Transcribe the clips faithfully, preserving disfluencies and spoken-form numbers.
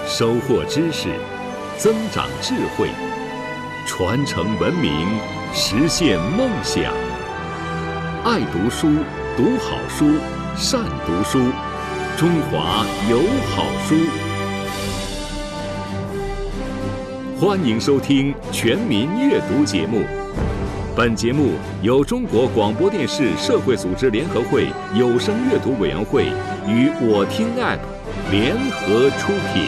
收获知识，增长智慧，传承文明，实现梦想。爱读书，读好书，善读书，中华有好书。欢迎收听全民阅读节目。本节目由中国广播电视社会组织联合会有声阅读委员会与我听 App 联合出品。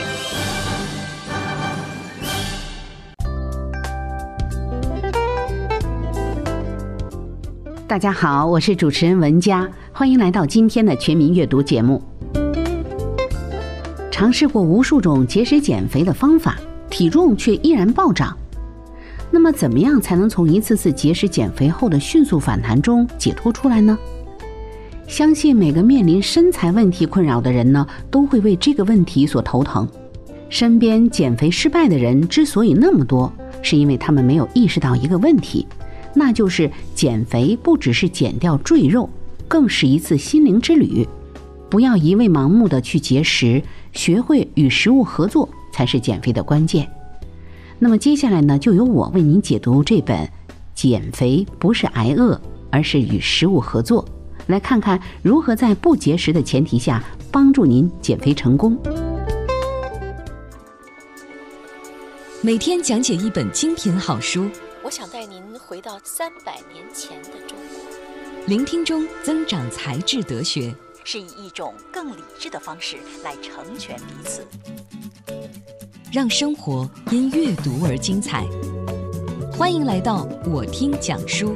大家好，我是主持人文佳，欢迎来到今天的全民阅读节目。尝试过无数种节食减肥的方法，体重却依然暴涨。那么怎么样才能从一次次节食减肥后的迅速反弹中解脱出来呢？相信每个面临身材问题困扰的人呢，都会为这个问题所头疼。身边减肥失败的人之所以那么多，是因为他们没有意识到一个问题，那就是减肥不只是减掉赘肉，更是一次心灵之旅。不要一味盲目的去节食，学会与食物合作才是减肥的关键。那么接下来呢，就由我为您解读这本《减肥不是挨饿，而是与食物合作》，来看看如何在不节食的前提下帮助您减肥成功。 每天讲解一本精品好书， 我想带您回到三百年前的中国。 聆听中增长才智德学， 是以一种更理智的方式来成全彼此。 让生活因阅读而精彩。欢迎来到我听讲书。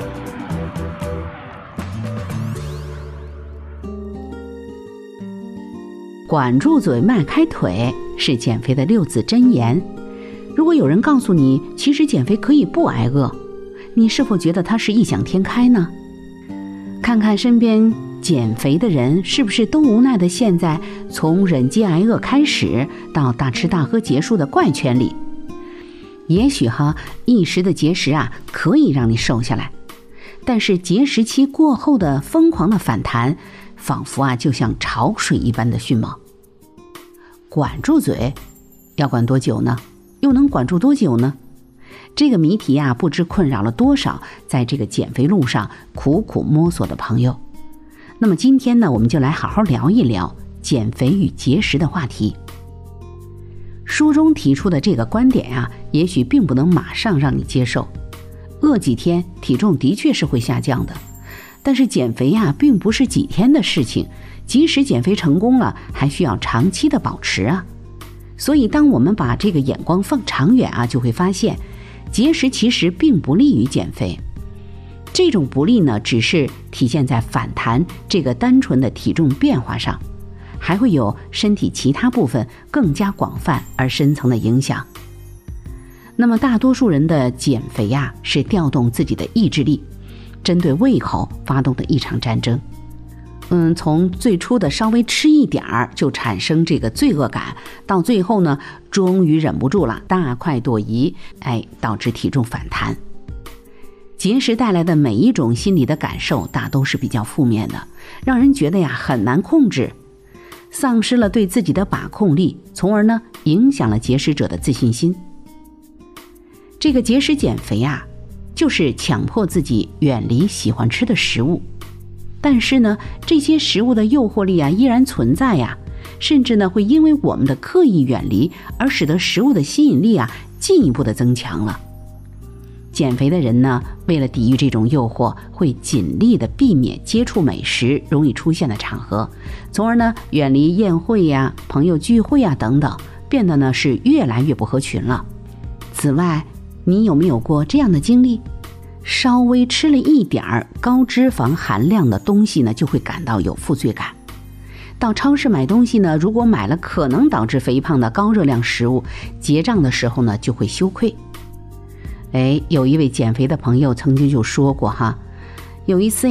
管住嘴，迈开腿，是减肥的六字真言。如果有人告诉你，其实减肥可以不挨饿，你是否觉得他是异想天开呢？看看身边减肥的人是不是都无奈的陷在从忍饥挨饿开始到大吃大喝结束的怪圈里。也许哈，一时的节食啊可以让你瘦下来，但是节食期过后的疯狂的反弹，仿佛啊就像潮水一般的迅猛。管住嘴，要管多久呢？又能管住多久呢？这个谜题啊，不知困扰了多少在这个减肥路上苦苦摸索的朋友。那么今天呢，我们就来好好聊一聊减肥与节食的话题。书中提出的这个观点啊，也许并不能马上让你接受。饿几天，体重的确是会下降的，但是减肥啊，并不是几天的事情，即使减肥成功了，还需要长期的保持啊。所以当我们把这个眼光放长远啊，就会发现节食其实并不利于减肥。这种不利呢，只是体现在反弹这个单纯的体重变化上，还会有身体其他部分更加广泛而深层的影响。那么大多数人的减肥呀、啊，是调动自己的意志力，针对胃口发动的一场战争。嗯，从最初的稍微吃一点儿就产生这个罪恶感，到最后呢，终于忍不住了，大快朵颐，哎，导致体重反弹。节食带来的每一种心理的感受大都是比较负面的，让人觉得呀很难控制，丧失了对自己的把控力，从而呢影响了节食者的自信心。这个节食减肥啊，就是强迫自己远离喜欢吃的食物，但是呢这些食物的诱惑力啊依然存在呀，甚至呢会因为我们的刻意远离而使得食物的吸引力啊进一步的增强了。减肥的人呢，为了抵御这种诱惑，会尽力的避免接触美食容易出现的场合，从而呢远离宴会呀、朋友聚会呀等等，变得呢是越来越不合群了。此外，你有没有过这样的经历？稍微吃了一点儿高脂肪含量的东西呢，就会感到有负罪感。到超市买东西呢，如果买了可能导致肥胖的高热量食物，结账的时候呢就会羞愧。哎，有一位减肥的朋友曾经就说过哈，有一次